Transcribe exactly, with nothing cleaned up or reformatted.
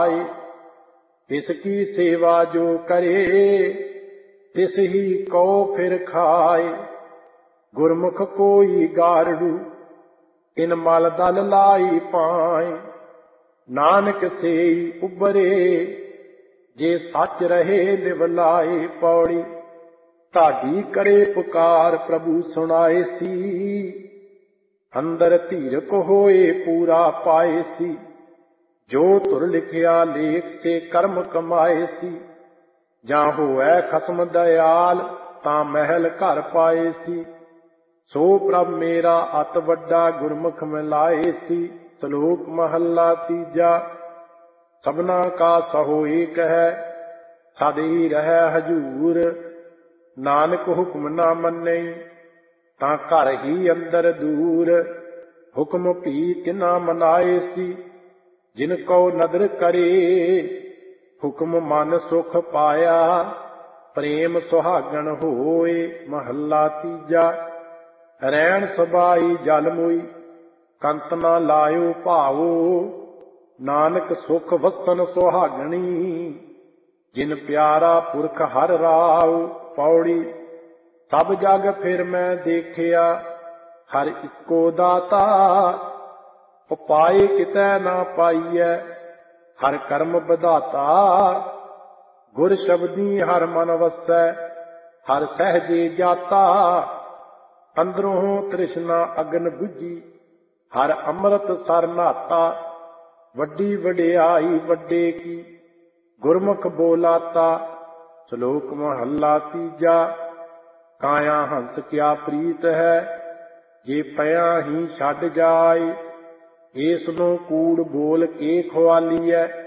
तिसकी सेवा जो करे तिस ही को फिर खाए। गुरमुख कोई गारड़ू इन मल दल लाई पाए। नानक सेई उबरे जे सच रहे लिव लाए। पौड़ी ढाडी करे पुकार प्रभु सुनाए सी। अंदर धीरक होए पूरा पाए सी। जो तुर लिखिया लेख से कर्म कमाए सी। जां होए खसम दयाल तां महल घर पाए सी। सो प्रभ मेरा अत वड्डा गुरमुख मिलाए सी। श्लोक महला तीजा। सबना का सहो एक है सदी रह हजूर। नानक हुक्म ना मन्ने तां घर ही अंदर दूर। हुक्म भी तिना मनाए सी जिनको नदर करे। हुक्म मन सुख पाया प्रेम सुहागन होए। महला तीजा। रैन सबाई जल मोई कंत ना लायो भावो। नानक सुख वसन सुहागणी जिन प्यारा पुरख हर राव। पौड़ी सब जग फिर मैं देखिया हर इको दाता। उपाय कितै ना पाईऐ हर कर्म विधाता। गुर शब्दी हर मन वसै हर सहजे जाता। अंदरों तृष्णा अगन बुझी हर अमृत सर नाता। वड्डी वडियाई वड्डे की गुरमुख बोलाता। श्लोक महला तीजा। काया हंस क्या प्रीत है जे पया ही छड़ जाए। इस नूं कूड़ बोल के खुआलीऐ